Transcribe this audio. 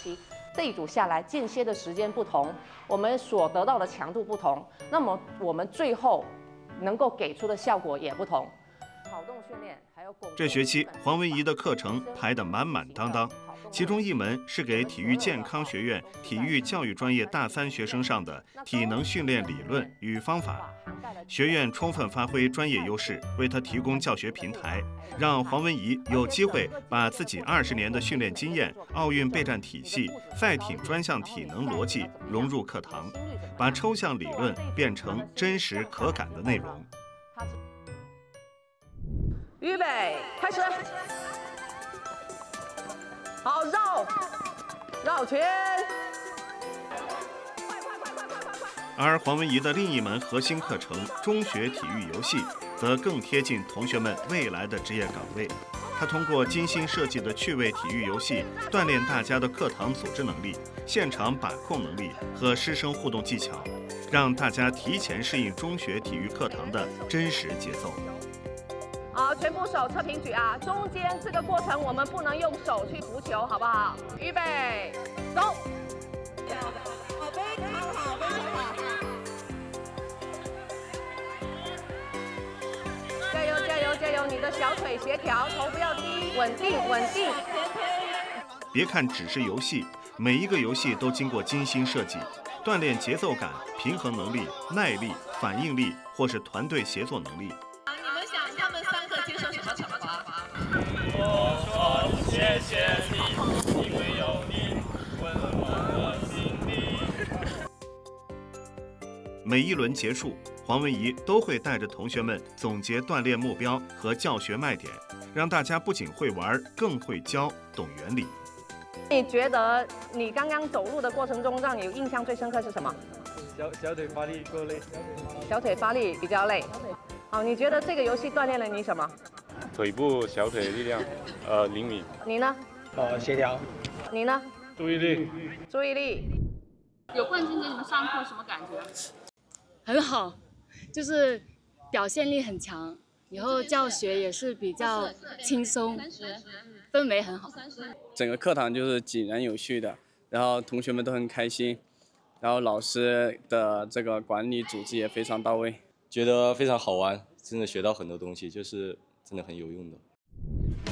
系。这一组下来，间歇的时间不同，我们所得到的强度不同，那么我们最后能够给出的效果也不同。跑动训练还有这学期黄文怡的课程排得满满当当，其中一门是给体育健康学院体育教育专业大3学生上的体能训练理论与方法。学院充分发挥专业优势，为他提供教学平台，让黄文怡有机会把自己20年的训练经验、奥运备战体系、赛艇专项体能逻辑融入课堂，把抽象理论变成真实可感的内容。 预备，开始。好，绕圈。 而黄文怡的另一门核心课程中学体育游戏，则更贴近同学们未来的职业岗位。他通过精心设计的趣味体育游戏，锻炼大家的课堂组织能力、现场把控能力和师生互动技巧，让大家提前适应中学体育课堂的真实节奏。 好，全部手侧平举啊！中间这个过程我们不能用手去扶球，好不好？预备，走！ 好，非常好，非常好！ 加油，加油，加油！你的小腿协调，头不要低，稳定，稳定。 别看只是游戏，每一个游戏都经过精心设计，锻炼节奏感、平衡能力、耐力、反应力或是团队协作能力。 你们想他们3个接受什么惩罚？ 我说谢谢你，因为有你温暖我心里。 每一轮结束，黄文怡都会带着同学们总结锻炼目标和教学卖点，让大家不仅会玩，更会教，懂原理。 你觉得你刚刚走路的过程中，让你印象最深刻是什么？ 小腿发力够累。 小腿发力比较累。好，你觉得这个游戏锻炼了你什么？ 腿部、小腿力量，灵敏。 你呢？ 协调。 你呢？ 注意力。 注意力。 有冠军给你们上课什么感觉？ 很好，就是表现力很强，以后教学也是比较轻松，氛围很好。 整个课堂就是井然有序的，然后同学们都很开心，然后老师的这个管理组织也非常到位， 觉得非常好玩，真的学到很多东西，就是真的很有用的。